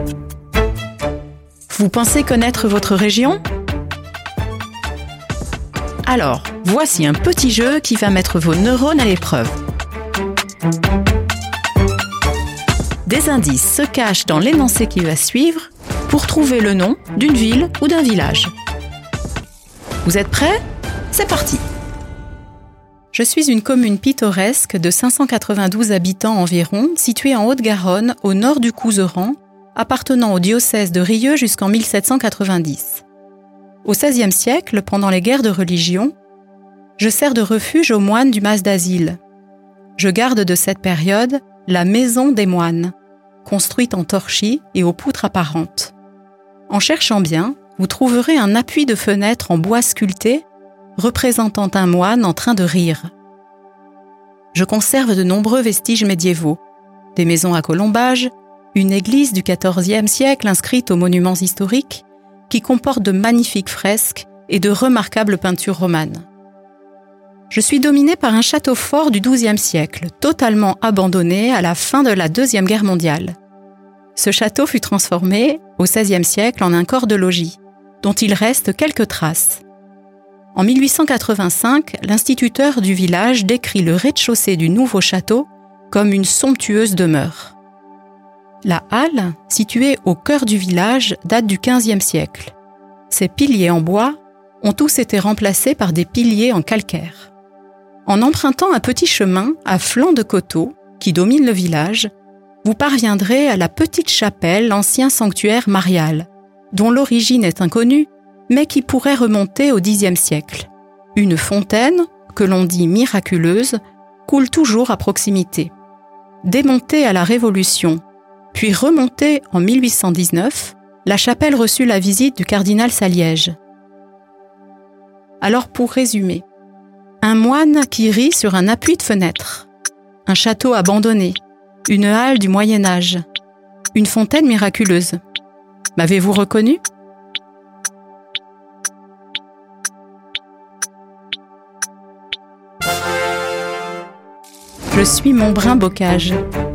Vous pensez connaître votre région ? Alors, voici un petit jeu qui va mettre vos neurones à l'épreuve. Des indices se cachent dans l'énoncé qui va suivre pour trouver le nom d'une ville ou d'un village. Vous êtes prêts ? C'est parti ! Je suis une commune pittoresque de 592 habitants environ, située en Haute-Garonne, au nord du Couserans, appartenant au diocèse de Rieux jusqu'en 1790. Au XVIe siècle, pendant les guerres de religion, je sers de refuge aux moines du Mas d'Asile. Je garde de cette période la maison des moines, construite en torchis et aux poutres apparentes. En cherchant bien, vous trouverez un appui de fenêtre en bois sculpté représentant un moine en train de rire. Je conserve de nombreux vestiges médiévaux, des maisons à colombages, une église du XIVe siècle inscrite aux monuments historiques qui comporte de magnifiques fresques et de remarquables peintures romanes. Je suis dominée par un château fort du XIIe siècle, totalement abandonné à la fin de la Deuxième Guerre mondiale. Ce château fut transformé, au XVIe siècle, en un corps de logis, dont il reste quelques traces. En 1885, l'instituteur du village décrit le rez-de-chaussée du nouveau château comme une somptueuse demeure. La halle, située au cœur du village, date du XVe siècle. Ces piliers en bois ont tous été remplacés par des piliers en calcaire. En empruntant un petit chemin à flanc de coteau qui domine le village, vous parviendrez à la petite chapelle, l'ancien sanctuaire marial, dont l'origine est inconnue, mais qui pourrait remonter au Xe siècle. Une fontaine, que l'on dit miraculeuse, coule toujours à proximité. Démontée à la Révolution, puis remontée en 1819, la chapelle reçut la visite du cardinal Saliège. Alors pour résumer, un moine qui rit sur un appui de fenêtre, un château abandonné, une halle du Moyen-Âge, une fontaine miraculeuse. M'avez-vous reconnu ? Je suis Montbrun Bocage.